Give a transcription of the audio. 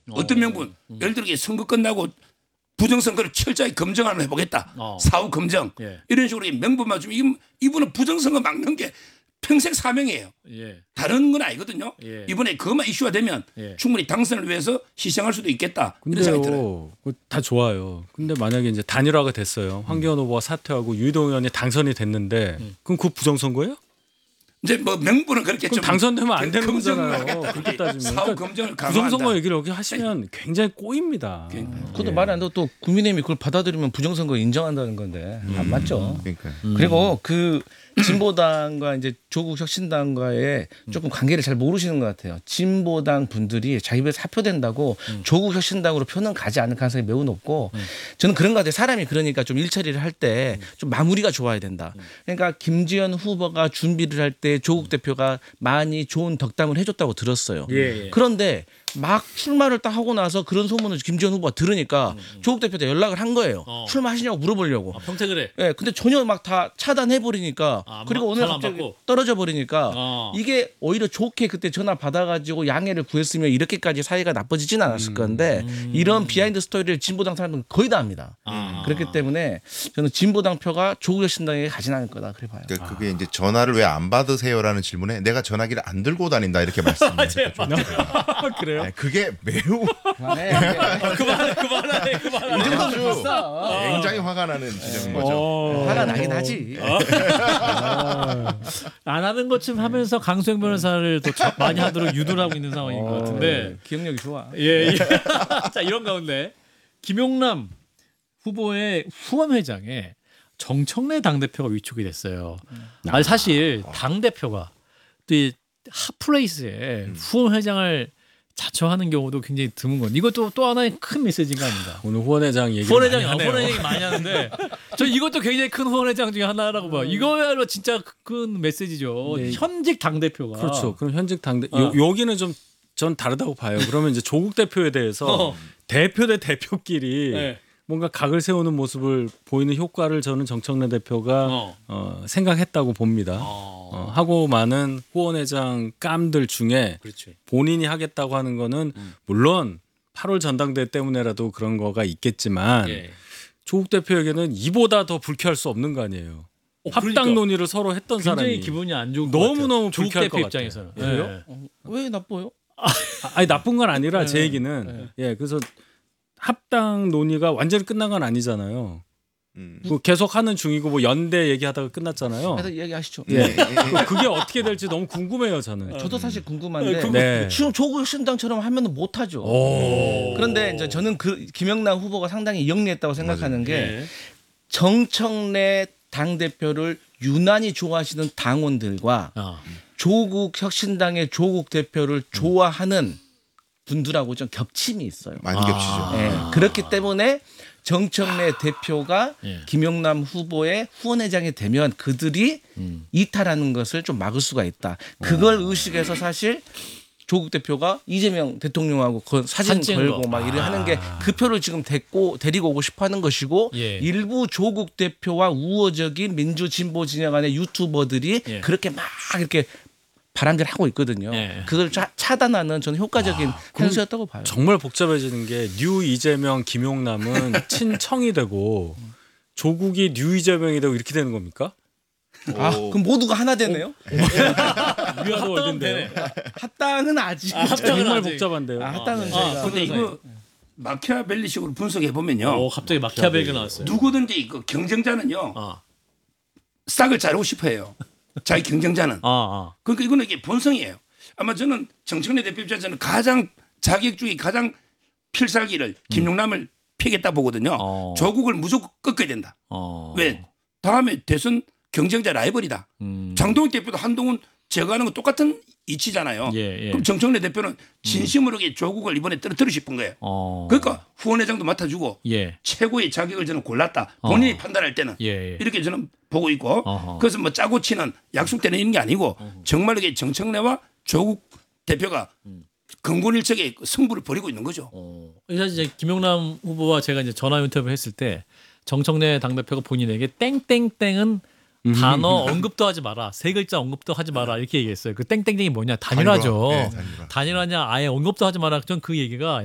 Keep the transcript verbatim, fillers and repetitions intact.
어떤 명분? 음. 예를 들어 선거 끝나고 부정선거를 철저히 검증 한번 해보겠다. 어. 사후 검증. 예. 이런 식으로 명분만 주면 이분은 부정선거 막는 게 평생 사명이에요. 예. 다른 건 아니거든요. 예. 이번에 그것만 이슈가 되면 예. 충분히 당선을 위해서 희생할 수도 있겠다. 이런 생각이 들어요. 다 좋아요. 근데 만약에 이제 단일화가 됐어요. 황교안 후보가 사퇴하고 유희동 의원이 당선이 됐는데 음. 그럼 그 부정선거예요? 이제 뭐 명분은 그렇게 좀 당선되면 안 되는 거잖아요. 그렇게 따지면 사후 검증을 강화한다. 부정선거 얘기를 여기 하시면 굉장히 꼬입니다. 그것도 예. 말이 안 되고 또 국민의힘이 그걸 받아들이면 부정선거 인정한다는 건데 음. 안 맞죠. 그러니까. 음. 그리고 그 진보당과 이제 조국 혁신당과의 조금 관계를 잘 모르시는 것 같아요. 진보당 분들이 자기 입에 사표된다고 음. 조국 혁신당으로 표는 가지 않을 가능성이 매우 높고 음. 저는 그런 것 같아요. 사람이 그러니까 좀 일처리를 할 때 좀 마무리가 좋아야 된다. 그러니까 김지현 후보가 준비를 할 때 조국 대표가 많이 좋은 덕담을 해줬다고 들었어요. 예, 예. 그런데 막 출마를 딱 하고 나서 그런 소문을 김지현 후보가 들으니까 음, 음. 조국 대표한테 연락을 한 거예요. 어. 출마하시냐고 물어보려고. 아, 평택을 해. 예, 근데 전혀 막 다 차단해 버리니까 아, 그리고 오늘 갑자기 떨어져 버리니까 어. 이게 오히려 좋게 그때 전화 받아가지고 양해를 구했으면 이렇게까지 사이가 나빠지진 않았을 음, 건데 음. 이런 비하인드 스토리를 진보당 사람들은 거의 다 압니다. 아. 그렇기 때문에 저는 진보당 표가 조국 혁신당에게 가진 않을 거다 그래 봐요. 그러니까 그게 이제 전화를 왜 안 받으세요라는 질문에 내가 전화기를 안 들고 다닌다 이렇게 말씀드렸죠. 그래요? 네, 그게 매우 그만해. 그만해, 그만해, 그만해. 이 정도면 됐어. 굉장히 화가 나는 지점인 거죠. 화가 나긴 하지. 안 하는 것쯤 하면서 강수영 변호사를 또 많이 하도록 유도를 하고 있는 상황인 것 같은데 기억력이 좋아. 예, 예. 자 이런 가운데 김용남 후보의 후원회장에 정청래 당대표가 위촉이 됐어요. 아니 사실 당대표가 또 이 핫플레이스에 후원회장을 자처하는 경우도 굉장히 드문 건 이것도 또 하나의 큰 메시지인 거 아닌가. 오늘 후원회장 얘기 후원회장이 많이 하네요. 후원회장이 많이 하는데 저 이것도 굉장히 큰 후원회장 중에 하나라고 봐요. 이거야말로 진짜 큰 메시지죠. 네. 현직 당대표가. 그렇죠. 그럼 현직 당대 어. 여기는 좀 전 다르다고 봐요. 그러면 이제 조국 대표에 대해서 어. 대표 대 대표끼리 네. 뭔가 각을 세우는 모습을 보이는 효과를 저는 정청래 대표가 어. 어, 생각했다고 봅니다. 어. 어, 하고 많은 후원회장 깜들 중에 그렇지. 본인이 하겠다고 하는 거는 음. 물론 팔월 전당대회 때문에라도 그런 거가 있겠지만 예. 조국 대표에게는 이보다 더 불쾌할 수 없는 거 아니에요. 어, 합당 그러니까. 논의를 서로 했던 굉장히 사람이 기분이 안 좋은 너무너무 조국 불쾌할 대표 것 입장에서는. 같아요. 왜요? 네. 어, 왜 나빠요? 아, 아니 나쁜 건 아니라 네. 제 얘기는 네. 예 그래서 합당 논의가 완전히 끝난 건 아니잖아요. 음. 그 계속 하는 중이고 뭐 연대 얘기하다가 끝났잖아요. 그래서 얘기하시죠. 예. 그게 어떻게 될지 너무 궁금해요, 저는. 저도 사실 궁금한데 네. 지금 조국 혁신당처럼 하면은 못 하죠. 그런데 이제 저는 그 김영남 후보가 상당히 영리했다고 생각하는 맞아요. 게 네. 정청래 당 대표를 유난히 좋아하시는 당원들과 어. 조국 혁신당의 조국 대표를 좋아하는 분들하고 좀 겹침이 있어요. 많이 겹치죠. 네. 그렇기 때문에 정청래 아. 대표가 예. 김용남 후보의 후원회장이 되면 그들이 음. 이탈하는 것을 좀 막을 수가 있다. 그걸 오. 의식해서 사실 조국 대표가 이재명 대통령하고 사진 걸고 거. 막 이래 아. 하는 게 그 표를 지금 데리고 데리고 오고 싶어하는 것이고 예. 일부 조국 대표와 우호적인 민주 진보 진영 안의 유튜버들이 예. 그렇게 막 이렇게 바람질 하고 있거든요. 네. 그걸 차, 차단하는 저는 효과적인 행수였다고 봐요. 정말 복잡해지는 게 뉴 이재명, 김용남은 친청이 되고 조국이 뉴 이재명이 되고 이렇게 되는 겁니까? 아, 그럼 모두가 하나 되네요? 위아더 월드인데요. 합당은 아직. 아, 합당은 정말 아직. 복잡한데요. 아, 합당은 아, 저희가. 근데 이거 마키아벨리식으로 분석해 보면요. 오, 갑자기 마키아벨리가 나왔어요. 누구든지 이거 경쟁자는요. 아. 싹을 자르고 싶어해요. 자기 경쟁자는. 아, 아. 그러니까 이거는 이게 본성이에요. 아마 저는 정청래 대표 입장에서는 가장 자격 중에 가장 필살기를 김용남을 음. 피겠다 보거든요. 어. 조국을 무조건 꺾어야 된다. 어. 왜? 다음에 대선 경쟁자 라이벌이다. 음. 장동혁 대표도 한동훈 제거하는 건 똑같은 이치잖아요. 예, 예. 그럼 정청래 대표는 진심으로 음. 조국을 이번에 떨어뜨리고 싶은 거예요. 어. 그러니까 후원회장도 맡아주고 예. 최고의 자격을 저는 골랐다. 본인이 어. 판단할 때는 예, 예. 이렇게 저는 보고 있고 어허. 그래서 뭐 짜고 치는 약속되는 이런 게 아니고 어허. 정말 이게 정청래와 조국 대표가 음. 근본일적의 승부를 벌이고 있는 거죠. 어. 사실 이제 김용남 후보와 제가 이제 전화 인터뷰를 했을 때 정청래 당대표가 본인에게 땡땡땡은 단어 언급도 하지 마라. 세 글자 언급도 하지 마라. 이렇게 얘기했어요. 그 땡땡땡이 뭐냐? 단일화죠. 단일화. 네, 단일화. 단일화냐? 아예 언급도 하지 마라. 전 그 얘기가